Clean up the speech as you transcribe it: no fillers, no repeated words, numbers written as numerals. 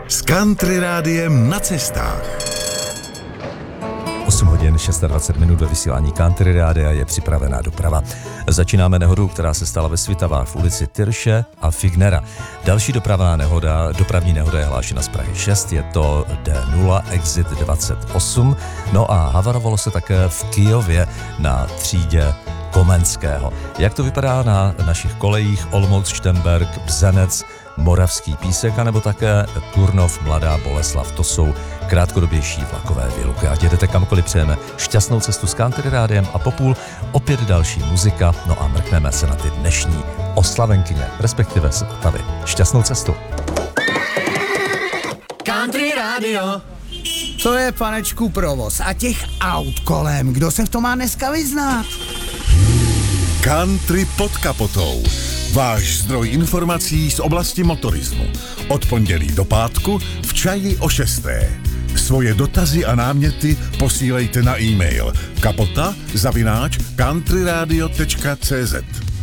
S Country Rádiem na cestách. 8 hodin 26 minut ve vysílání Country Rádia je připravená doprava. Začínáme nehodu, která se stala ve Svitavách v ulici Tyrše a Fignera. Další dopravní nehoda je hlášena z Prahy 6, je to D0 Exit 28. No a havarovalo se také v Kyjově na třídě Komenského. Jak to vypadá na našich kolejích Olomouc, Šternberk, Bzenec, Moravský Písek, anebo také Turnov, Mladá Boleslav. To jsou krátkodobější vlakové výluky. Ať jedete kamkoliv, přejeme šťastnou cestu s Country Rádiem a po půl opět další muzika, no a mrkneme se na ty dnešní oslavenkyně, respektive Svitavy. Šťastnou cestu. Country Radio. To je, panečku, provoz a těch aut kolem. Kdo se v tom má dneska vyznat? Country pod kapotou. Váš zdroj informací z oblasti motorismu. Od pondělí do pátku v čaji o 6. Svoje dotazy a náměty posílejte na e-mail kapota@countryradio.cz.